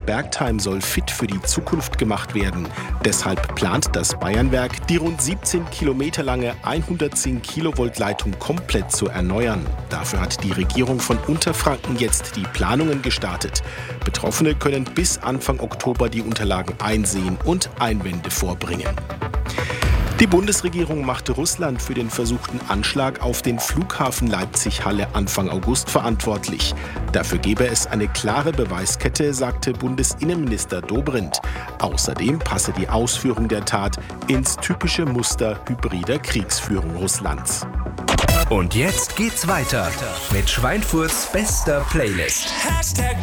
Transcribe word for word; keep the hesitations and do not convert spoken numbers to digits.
Bergtheim soll fit für die Zukunft gemacht werden. Deshalb plant das Bayernwerk, die rund siebzehn Kilometer lange hundertzehn Kilovolt Leitung komplett zu erneuern. Dafür hat die Regierung von Unterfranken jetzt die Planungen gestartet. Betroffene können bis Anfang Oktober die Unterlagen einsehen und Einwände vorbringen. Die Bundesregierung machte Russland für den versuchten Anschlag auf den Flughafen Leipzig-Halle Anfang August verantwortlich. Dafür gebe es eine klare Beweiskette, sagte Bundesinnenminister Dobrindt. Außerdem passe die Ausführung der Tat ins typische Muster hybrider Kriegsführung Russlands. Und jetzt geht's weiter mit Schweinfurts bester Playlist.